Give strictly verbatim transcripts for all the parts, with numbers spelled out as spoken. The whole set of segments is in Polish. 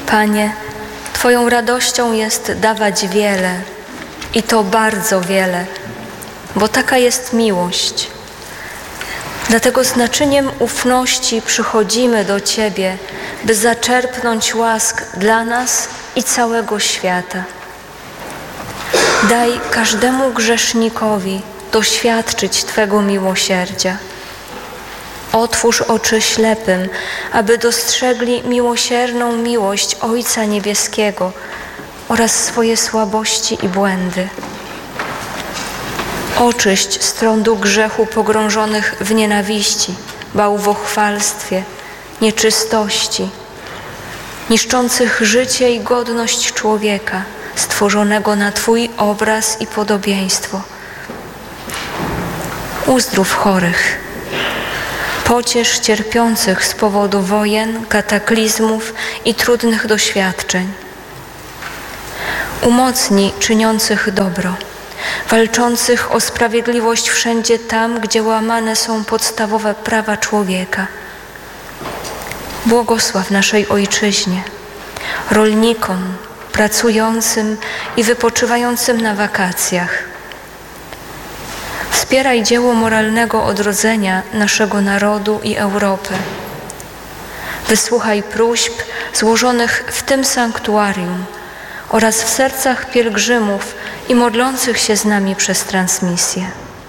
Panie, Twoją radością jest dawać wiele i to bardzo wiele, bo taka jest miłość. Dlatego z naczyniem ufności przychodzimy do Ciebie, by zaczerpnąć łask dla nas i całego świata. Daj każdemu grzesznikowi doświadczyć Twego miłosierdzia. Otwórz oczy ślepym, aby dostrzegli miłosierną miłość Ojca Niebieskiego oraz swoje słabości i błędy. Oczyść z trądu grzechu pogrążonych w nienawiści, bałwochwalstwie, nieczystości, niszczących życie i godność człowieka, stworzonego na Twój obraz i podobieństwo. Uzdrów chorych, pociesz cierpiących z powodu wojen, kataklizmów i trudnych doświadczeń. Umocnij czyniących dobro, walczących o sprawiedliwość wszędzie tam, gdzie łamane są podstawowe prawa człowieka. Błogosław naszej Ojczyźnie, rolnikom, pracującym i wypoczywającym na wakacjach. Wspieraj dzieło moralnego odrodzenia naszego narodu i Europy. Wysłuchaj próśb złożonych w tym sanktuarium oraz w sercach pielgrzymów i modlących się z nami przez transmisję.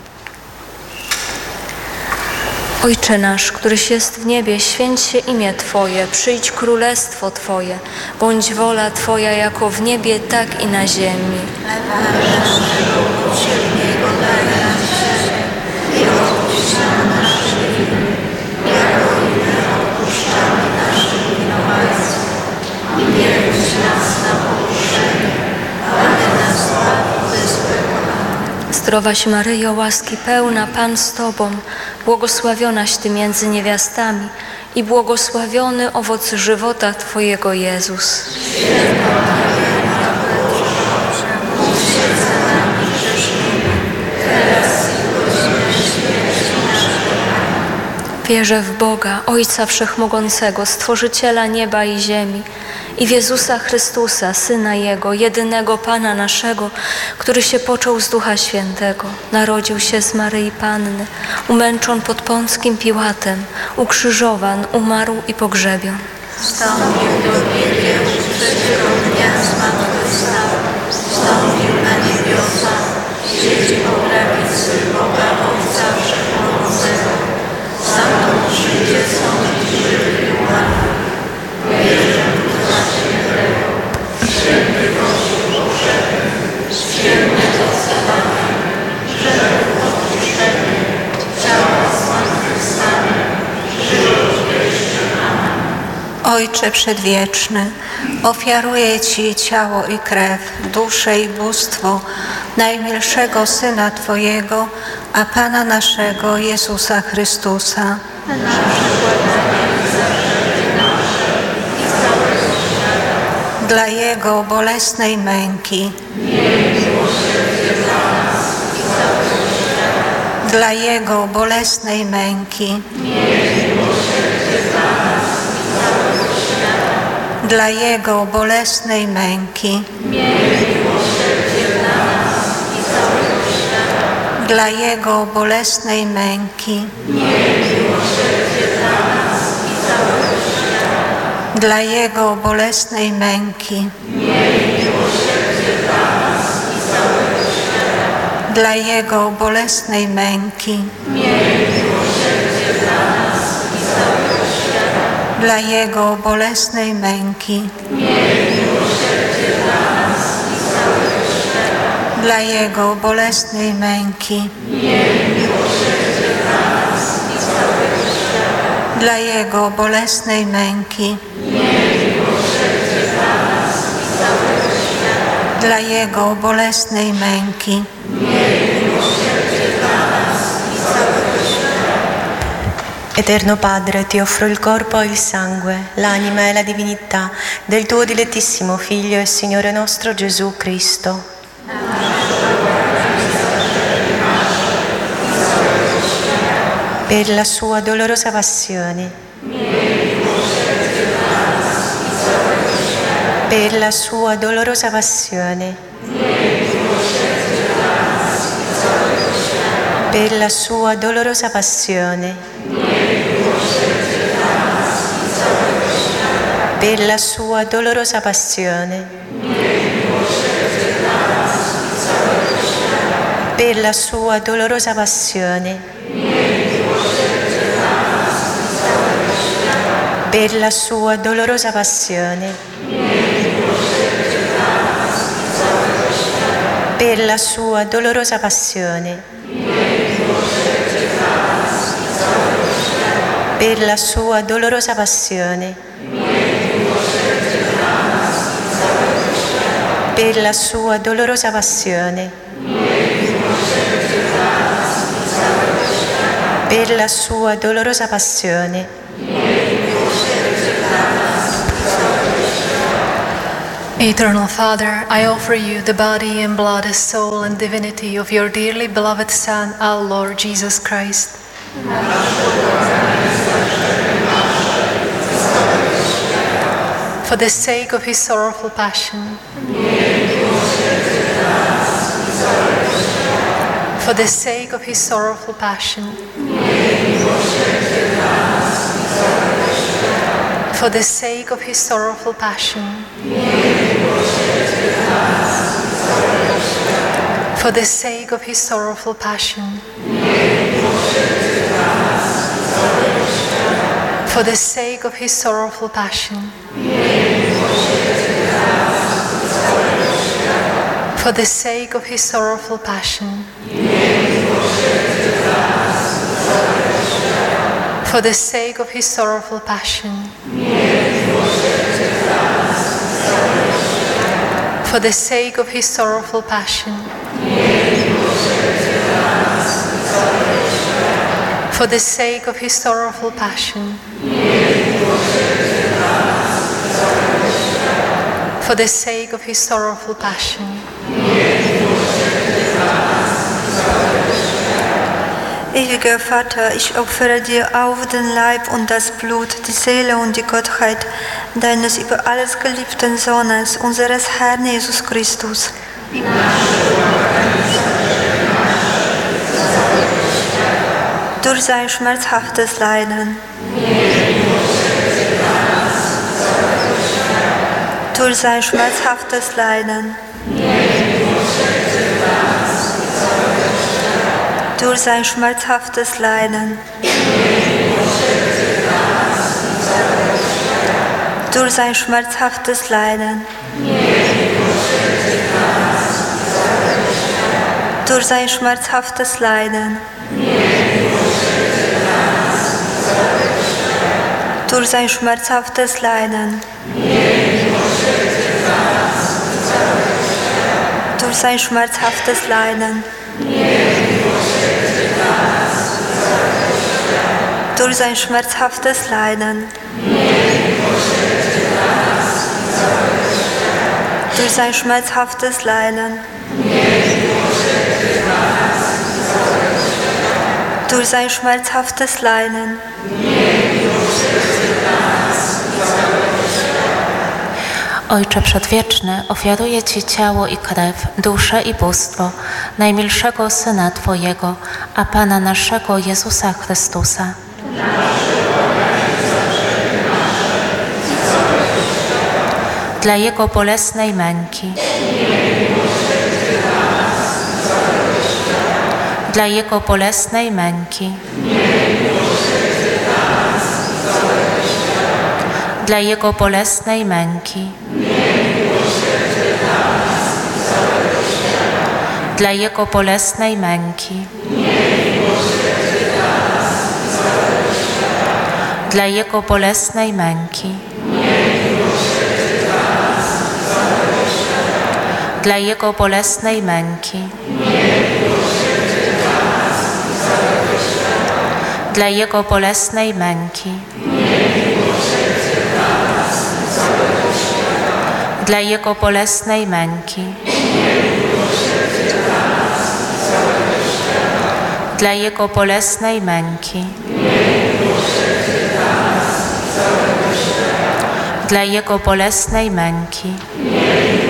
Ojcze nasz, któryś jest w niebie, święć się imię Twoje, przyjdź królestwo Twoje, bądź wola Twoja jako w niebie, tak i na ziemi. Chleba naszego powszedniego daj nam dzisiaj i odpuść nam nasze winy, jako i my odpuszczamy naszym winowajcom. I nie wódź nas na pokuszenie, ale nas zbaw ze złego. Zdrowaś Maryjo, łaski pełna, Pan z Tobą, błogosławionaś Ty między niewiastami i błogosławiony owoc żywota Twojego, Jezus. Święta Maryjo, Matko Boża, módl się za nami grzesznymi, teraz i w godzinę śmierci naszej. Amen. Wierzę w Boga, Ojca Wszechmogącego, Stworzyciela nieba i ziemi, i w Jezusa Chrystusa, Syna Jego, jedynego Pana naszego, który się począł z Ducha Świętego, narodził się z Maryi Panny, umęczon pod Pąckim Piłatem, ukrzyżowan, umarł i pogrzebion. Wstąpił do piekieł, trzeciego dnia zmartwychwstał, wstąpił na niebiosa, siedzi po prawicy Boga Ojca Wszechmogącego. Stamtąd przyjdzie sądzić żywych i umarłych. Wierzę w Ducha Świętego, święty Kościół powszechny, święty zasadany, grzechów odpuszczenie, ciała zmartwychwstanie, żywot wieczny. Amen. Ojcze Przedwieczny, ofiaruję Ci ciało i krew, duszę i bóstwo najmilszego Syna Twojego, a Pana naszego Jezusa Chrystusa. Dla Jego bolesnej męki, dla Jego bolesnej męki, dla Jego bolesnej męki, dla Jego bolesnej męki, dla Jego bolesnej męki, dla Jego bolesnej męki, dla Jego bolesnej męki, dla Jego bolesnej męki, dla Jego bolesnej męki, dla Jego bolesnej męki, Eterno Padre, ti offro il corpo e il sangue, l'anima e la divinità del tuo dilettissimo Figlio e Signore nostro Gesù Cristo. Per la sua dolorosa passione, per la sua dolorosa passione, per la sua dolorosa passione, per la sua dolorosa passione, per la sua dolorosa passione, per la sua dolorosa passione, per la sua dolorosa passione, per la sua dolorosa passione, per la sua dolorosa passione, per la sua dolorosa passione, Eternal Father, I offer you the body and blood, soul and divinity of your dearly beloved Son, our Lord Jesus Christ. For the sake of his sorrowful passion, for the sake of his sorrowful passion, for the sake of his sorrowful passion, for the sake of his sorrowful passion, for the sake of his sorrowful passion, for the sake of his sorrowful passion, for the sake of his sorrowful passion, for the sake of his sorrowful passion, for the sake of his sorrowful passion, for the sake of his sorrowful passion. Ewiger Vater, ich opfere dir auf den Leib und das Blut, die Seele und die Gottheit deines über alles geliebten Sohnes, unseres Herrn Jesus Christus. Durch sein schmerzhaftes Leiden, durch sein schmerzhaftes Leiden, durch sein schmerzhaftes Leiden, durch sein schmerzhaftes Leiden, durch sein schmerzhaftes Leiden, durch sein schmerzhaftes Leiden, durch sein schmerzhaftes Leiden, durch sein schmerzhaftes Leiden, durch sein schmerzhaftes Leiden, durch sein schmerzhaftes Leiden, Ojcze Przedwieczny, ofiaruję Ci ciało i krew, duszę i bóstwo najmilszego Syna Twojego, a Pana naszego Jezusa Chrystusa. Dla Jego bolesnej męki, dla Jego bolesnej męki, dla Jego bolesnej męki, dla Jego bolesnej męki, dla Jego bolesnej męki, dla Jego bolesnej męki, dla Jego bolesnej męki, dla Jego bolesnej męki, dla Jego bolesnej męki, dla Jego bolesnej męki, Miej